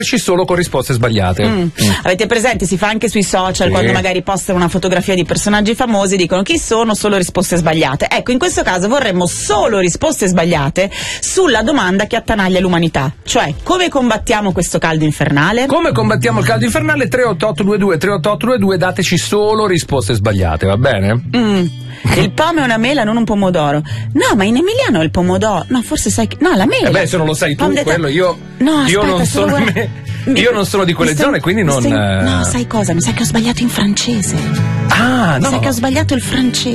solo con risposte sbagliate. Avete presente, si fa anche sui social, Sì. quando magari postano una fotografia di personaggi famosi, dicono chi sono, solo risposte sbagliate. Ecco, in questo caso vorremmo solo risposte sbagliate sulla domanda che attanaglia l'umanità, cioè come combattiamo questo caldo infernale? Come combattiamo il caldo infernale? 38822 38822, dateci solo risposte sbagliate, va bene? Il pomo è una mela, non un pomodoro. No, ma in emiliano è il pomodoro. No, forse sai che... No, la mela. Beh, se non lo sai tu, Pom de- quello io No, aspetta, non solo sono guarda- io non sono di quelle zone, quindi non No, sai cosa? Mi sa che ho sbagliato in francese. Ah, Mi no. sa che ho sbagliato il francese.